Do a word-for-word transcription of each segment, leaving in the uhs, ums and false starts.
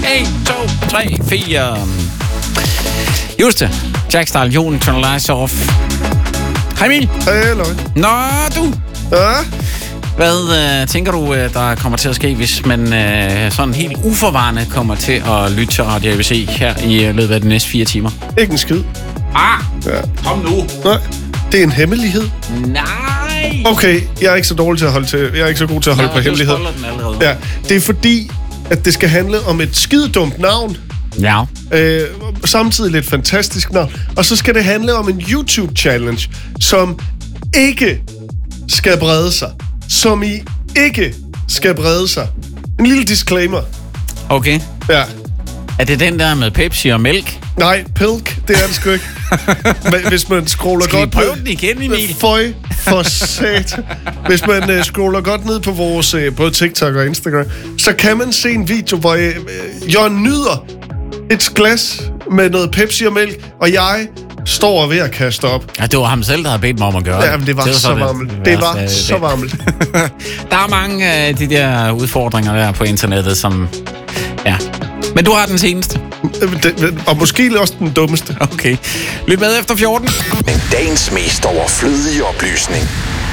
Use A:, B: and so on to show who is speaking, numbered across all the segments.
A: en, to, tre, fire. Just det. Jackstyle, Jon, Turn the Lights Off. Hej Emil.
B: Hallo.
A: Nå, du.
B: Ja?
A: Hvad øh, tænker du, øh, der kommer til at ske, hvis man øh, sådan helt uforvarende kommer til at lytte til Radio A B C her i øh, løbet af de næste fire timer?
B: Ikke en skid.
A: Ah,
B: Ja.
A: kom nu.
B: Nej, det er en hemmelighed.
A: Nej.
B: Okay, jeg er ikke så dårlig til at holde til. Jeg er ikke så god til at holde
A: Nå,
B: på
A: du
B: hemmelighed.
A: spoiler den allerede.
B: Ja, det er fordi, at det skal handle om et skidedumt navn.
A: Ja.
B: Øh, samtidig lidt fantastisk navn. Og så skal det handle om en YouTube-challenge, som ikke skal brede sig. Som I ikke skal brede sig. En lille disclaimer.
A: Okay.
B: Ja.
A: Er det den der med Pepsi og mælk?
B: Nej, pilk, det er det sgu ikke. Men hvis man scroller
A: Skal vi
B: godt
A: prøve den igen, Emil?
B: Føj for sat. Hvis man uh, scroller godt ned på vores uh, både TikTok og Instagram, så kan man se en video, hvor uh, Jørgen nyder et glas med noget Pepsi og mælk, og jeg står ved at kaste op.
A: Ja, det var ham selv, der havde bedt mig om at gøre det.
B: Jamen, det var, det var så
A: sådan,
B: varmt. Det var
A: det,
B: så varmt.
A: Der er mange af de der udfordringer der på internettet, som... Ja. Men du har den seneste.
B: Og måske også den dummeste.
A: Okay. Lyt med efter fjorten.
C: Men dagens mest overflødige oplysning.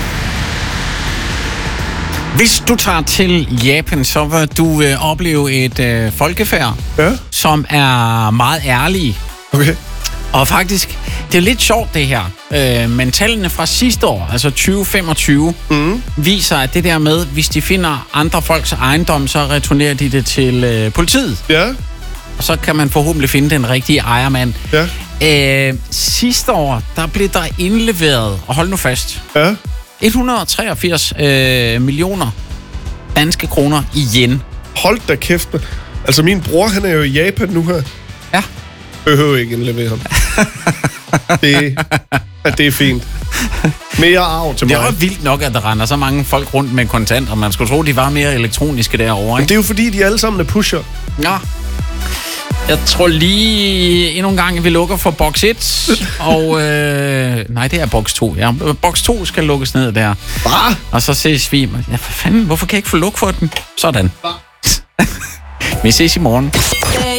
A: Hvis du tager til Japan, så vil du øh, opleve et øh, folkefærd,
B: Ja.
A: som er meget ærlige.
B: Okay.
A: Og faktisk, det er lidt sjovt det her, øh, men tallene fra sidste år, altså tyve femogtyve, mm. viser, at det der med, hvis de finder andre folks ejendom, så returnerer de det til øh, politiet.
B: Ja.
A: Og så kan man forhåbentlig finde den rigtige ejermand.
B: Ja.
A: Øh, sidste år, der blev der indleveret, og hold nu fast,
B: Ja.
A: et hundrede og treogfirs øh, millioner danske kroner i yen.
B: Hold da kæft. Altså, min bror, han er jo i Japan nu her.
A: Ja.
B: Behøver ikke indlevere ham. det, ja, det er fint. Mere arv til
A: Det
B: mig.
A: er jo vildt nok, at der render så mange folk rundt med kontanter. Man skulle tro, de var mere elektroniske derovre,
B: Men
A: ikke?
B: det er jo fordi, de alle sammen er pusher.
A: Ja. Jeg tror lige endnu en gang, vi lukker for boks et. Og øh, nej, det er boks to. Ja, boks to skal lukkes ned der.
B: Bare.
A: Og så ses vi. Ja, hvad fanden, hvorfor kan jeg ikke få luk for den? Sådan. Vi ses i morgen.